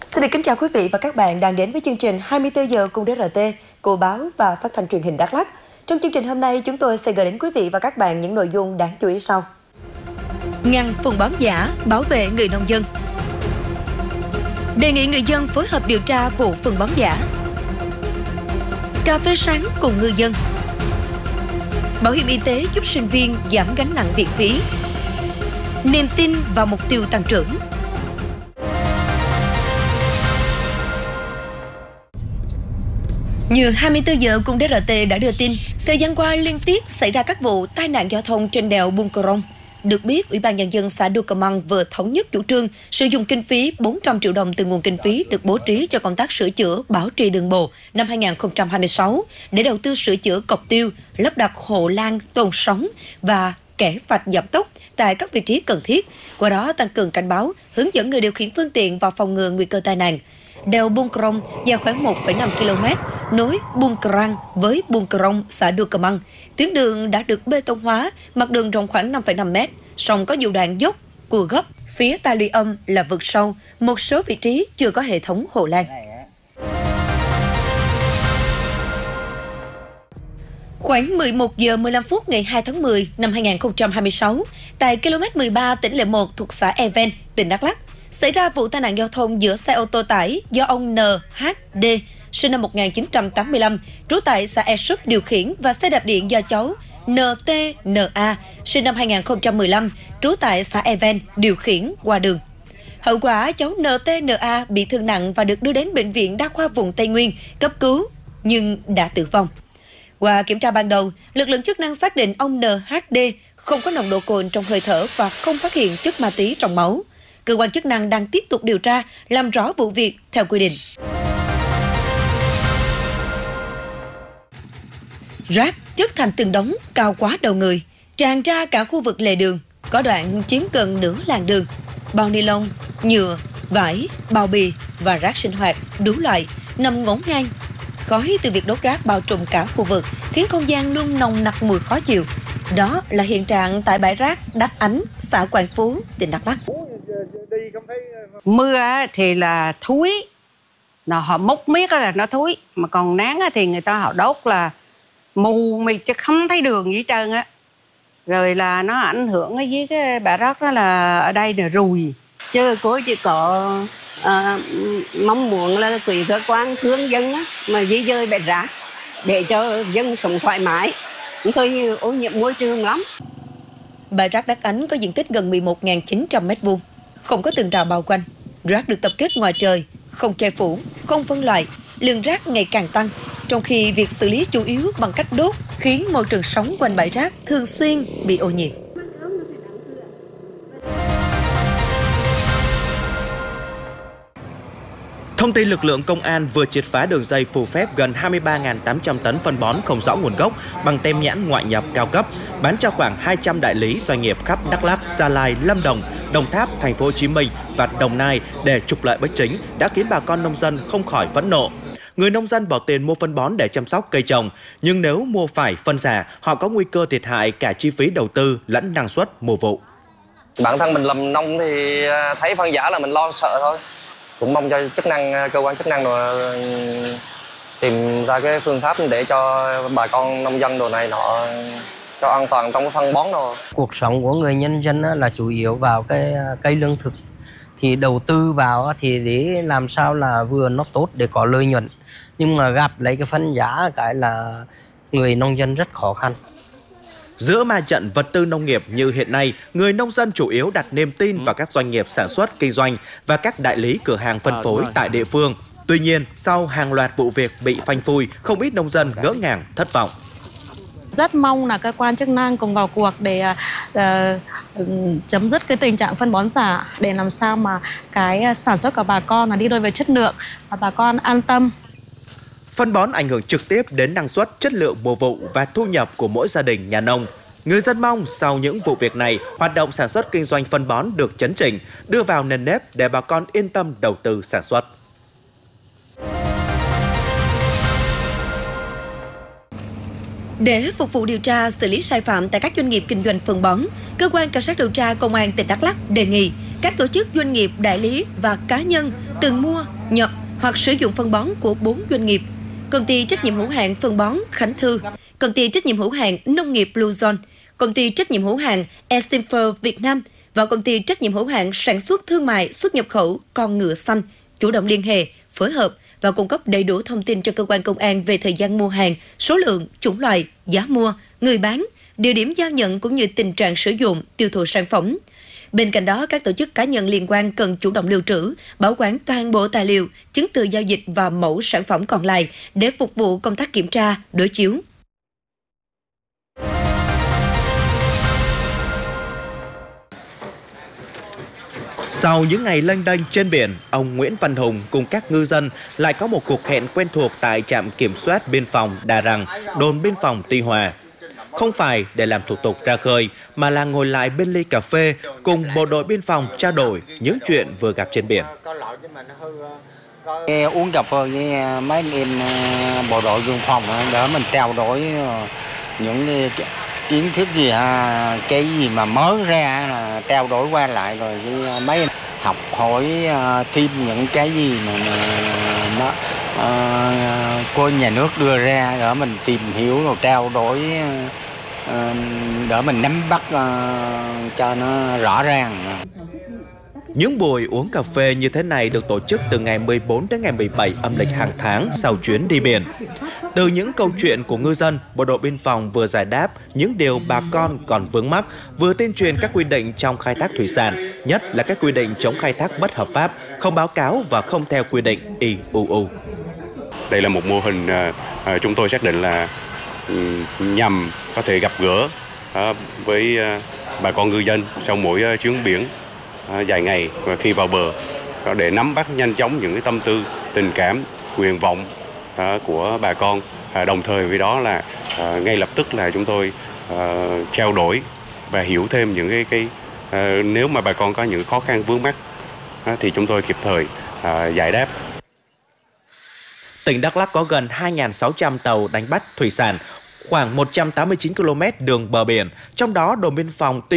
Xin được kính chào quý vị và các bạn đang đến với chương trình 24 giờ cùng DRT của báo và phát thanh truyền hình Đắk Lắk. Trong chương trình hôm nay, chúng tôi sẽ gửi đến quý vị và các bạn những nội dung đáng chú ý sau. Ngăn phân bón giả, bảo vệ người nông dân. Đề nghị người dân phối hợp điều tra vụ phân bón giả. Cà phê sáng cùng ngư dân. Bảo hiểm y tế giúp sinh viên giảm gánh nặng viện phí. Niềm tin vào mục tiêu tăng trưởng. Như 24 giờ cùng DRT đã đưa tin, thời gian qua liên tiếp xảy ra các vụ tai nạn giao thông trên đèo Buôn Crong. Được biết, Ủy ban Nhân dân xã Đu Cà Măng vừa thống nhất chủ trương sử dụng kinh phí 400 triệu đồng từ nguồn kinh phí được bố trí cho công tác sửa chữa bảo trì đường bộ năm 2026 để đầu tư sửa chữa cọc tiêu, lắp đặt hộ lan tồn sóng và kẻ vạch giảm tốc tại các vị trí cần thiết, qua đó tăng cường cảnh báo, hướng dẫn người điều khiển phương tiện và phòng ngừa nguy cơ tai nạn. Đèo Buôn Crong dài khoảng 1,5 km, nối Buôn Crang với Buôn Crong, xã Đu Cà Măng. Tuyến đường đã được bê tông hóa, mặt đường rộng khoảng 5,5 m, song có nhiều đoạn dốc, cua gấp, phía ta luy âm là vực sâu, một số vị trí chưa có hệ thống hộ lan. Khoảng 11 giờ 15 phút ngày 2 tháng 10 năm 2026, tại km 13 tỉnh Lệ 1 thuộc xã Even, tỉnh Đắk Lắk, xảy ra vụ tai nạn giao thông giữa xe ô tô tải do ông NHD, sinh năm 1985, trú tại xã E Súp điều khiển và xe đạp điện do cháu NTNA, sinh năm 2015, trú tại xã Even điều khiển qua đường. Hậu quả, cháu NTNA bị thương nặng và được đưa đến Bệnh viện Đa khoa vùng Tây Nguyên cấp cứu, nhưng đã tử vong. Qua kiểm tra ban đầu, lực lượng chức năng xác định ông NHD không có nồng độ cồn trong hơi thở và không phát hiện chất ma túy trong máu. Cơ quan chức năng đang tiếp tục điều tra, làm rõ vụ việc theo quy định. Rác chất thành từng đống cao quá đầu người, tràn ra cả khu vực lề đường, có đoạn chiếm gần nửa làn đường. Bao ni lông, nhựa, vải, bao bì và rác sinh hoạt đủ loại nằm ngổn ngang. Khói từ việc đốt rác bao trùm cả khu vực khiến không gian luôn nồng nặc mùi khó chịu. Đó là hiện trạng tại bãi rác Đắc Ánh, xã Quảng Phú, tỉnh Đắk Lắk. Mưa thì là thúi, họ múc miết là nó thúi, mà còn nắng thì người ta họ đốt là mù mịt chứ không thấy đường gì hết trơn á. Rồi là nó ảnh hưởng ở dưới cái bãi rác đó là ở đây là ruồi. Chứ cô chỉ có mong muốn là quỹ cơ quan hướng dân á, mà di dời bãi rác để cho dân sống thoải mái, thôi ô nhiễm môi trường lắm. Bãi rác Đắc Ánh có diện tích gần 11.900 m², không có tường rào bao quanh. Rác được tập kết ngoài trời, không che phủ, không phân loại, lượng rác ngày càng tăng, trong khi việc xử lý chủ yếu bằng cách đốt khiến môi trường sống quanh bãi rác thường xuyên bị ô nhiễm. Thông tin lực lượng công an vừa triệt phá đường dây phù phép gần 23.800 tấn phân bón không rõ nguồn gốc bằng tem nhãn ngoại nhập cao cấp, bán cho khoảng 200 đại lý doanh nghiệp khắp Đắk Lắk, Gia Lai, Lâm Đồng, Đồng Tháp, Thành phố Hồ Chí Minh và Đồng Nai để trục lợi bất chính đã khiến bà con nông dân không khỏi phẫn nộ. Người nông dân bỏ tiền mua phân bón để chăm sóc cây trồng, nhưng nếu mua phải phân giả, họ có nguy cơ thiệt hại cả chi phí đầu tư lẫn năng suất mùa vụ. Bản thân mình làm nông thì thấy phân giả là mình lo sợ thôi. Cũng mong cho cơ quan chức năng rồi tìm ra cái phương pháp để cho bà con nông dân đồ này nọ cho an toàn trong cái phân bón đồ. Cuộc sống của người nhân dân là chủ yếu vào cái cây lương thực, thì đầu tư vào thì để làm sao là vừa nó tốt để có lợi nhuận, nhưng mà gặp lấy cái phân giá cái là người nông dân rất khó khăn. Giữa ma trận vật tư nông nghiệp như hiện nay, người nông dân chủ yếu đặt niềm tin vào các doanh nghiệp sản xuất, kinh doanh và các đại lý cửa hàng phân phối tại địa phương. Tuy nhiên, sau hàng loạt vụ việc bị phanh phui, không ít nông dân ngỡ ngàng, thất vọng. Rất mong là cơ quan chức năng cùng vào cuộc để chấm dứt cái tình trạng phân bón giả, để làm sao mà cái sản xuất của bà con là đi đôi với chất lượng và bà con an tâm. Phân bón ảnh hưởng trực tiếp đến năng suất, chất lượng mùa vụ và thu nhập của mỗi gia đình nhà nông. Người dân mong sau những vụ việc này, hoạt động sản xuất kinh doanh phân bón được chấn chỉnh, đưa vào nền nếp để bà con yên tâm đầu tư sản xuất. Để phục vụ điều tra xử lý sai phạm tại các doanh nghiệp kinh doanh phân bón, cơ quan cảnh sát điều tra công an tỉnh Đắk Lắk đề nghị các tổ chức doanh nghiệp đại lý và cá nhân từng mua, nhập hoặc sử dụng phân bón của 4 doanh nghiệp: Công ty trách nhiệm hữu hạn phân bón Khánh Thư, Công ty trách nhiệm hữu hạn nông nghiệp Blue Zone, Công ty trách nhiệm hữu hạn Estimfer Việt Nam và Công ty trách nhiệm hữu hạn sản xuất thương mại xuất nhập khẩu Con Ngựa Xanh chủ động liên hệ, phối hợp và cung cấp đầy đủ thông tin cho cơ quan công an về thời gian mua hàng, số lượng, chủng loại, giá mua, người bán, địa điểm giao nhận cũng như tình trạng sử dụng, tiêu thụ sản phẩm. Bên cạnh đó, các tổ chức cá nhân liên quan cần chủ động lưu trữ, bảo quản toàn bộ tài liệu, chứng từ giao dịch và mẫu sản phẩm còn lại để phục vụ công tác kiểm tra, đối chiếu. Sau những ngày lênh đênh trên biển, ông Nguyễn Văn Hùng cùng các ngư dân lại có một cuộc hẹn quen thuộc tại trạm kiểm soát biên phòng Đà Răng, đồn biên phòng Tuy Hòa. Không phải để làm thủ tục ra khơi, mà là ngồi lại bên ly cà phê cùng bộ đội biên phòng trao đổi những chuyện vừa gặp trên biển. Uống cà phê với mấy anh em bộ đội biên phòng để mình trao đổi những kiến thức gì, cái gì mà mới ra là trao đổi qua lại, rồi với mấy em học hỏi thêm những cái gì mà nó của nhà nước đưa ra để mình tìm hiểu rồi trao đổi để mình nắm bắt cho nó rõ ràng. Những buổi uống cà phê như thế này được tổ chức từ ngày 14 đến ngày 17 âm lịch hàng tháng sau chuyến đi biển. Từ những câu chuyện của ngư dân, bộ đội biên phòng vừa giải đáp những điều bà con còn vướng mắc, vừa tuyên truyền các quy định trong khai thác thủy sản, nhất là các quy định chống khai thác bất hợp pháp, không báo cáo và không theo quy định IUU. Đây là một mô hình chúng tôi xác định là nhằm có thể gặp gỡ với bà con ngư dân sau mỗi chuyến biển dài ngày khi vào bờ, để nắm bắt nhanh chóng những cái tâm tư, tình cảm, nguyện vọng của bà con. Đồng thời với đó là ngay lập tức là chúng tôi trao đổi và hiểu thêm những cái nếu mà bà con có những khó khăn vướng mắc thì chúng tôi kịp thời giải đáp. Tỉnh Đắk Lắk có gần 2.600 tàu đánh bắt thủy sản, khoảng 189 km đường bờ biển, trong đó đồn biên phòng